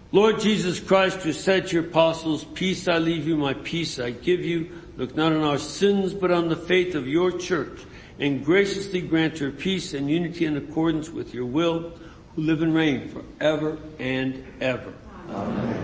Lord Jesus Christ, who said to your apostles, peace I leave you, my peace I give you, look not on our sins, but on the faith of your church, and graciously grant her peace and unity in accordance with your will, who live and reign forever and ever. Amen.